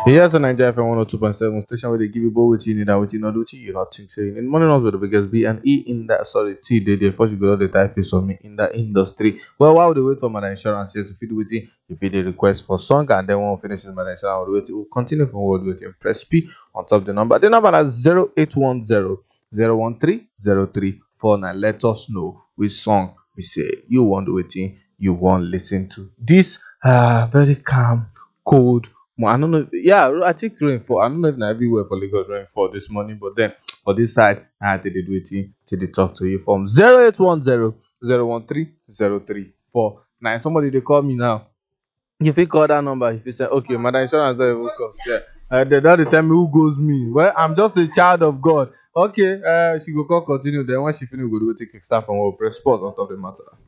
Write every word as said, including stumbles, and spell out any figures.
Here's a Nigeria F M one oh two point seven station where they give you both what you need and what you not do, what you not think. So, in the morning, us with the biggest B and E in that, sorry, T, they, they first you go the type face on me in that industry. Well, while they wait for my insurance, yes, if you do with it, if you did request for song and then one finishes my insurance, I'll wait, we'll continue from what waiting. Press P on top of the number. The number is zero eight one zero zero one three zero three four nine. Let us know which song we say you want waiting, you want listen to. This uh very calm, cold. Well, I don't know. If, yeah, I think rain fall. I don't know if not everywhere for Lagos rain fall this morning, but then for this side, I had to do it till they talk to you from zero eight one zero zero one three zero three four nine. Somebody they call me now. If you call that number, if you say okay, Madam Insurance don't even come. Yeah. Uh, they don't tell me who goes me. Well, I'm just a child of God. Okay, uh, she go call continue. Then when she finish, we go do take start from what press pause on top of the matter.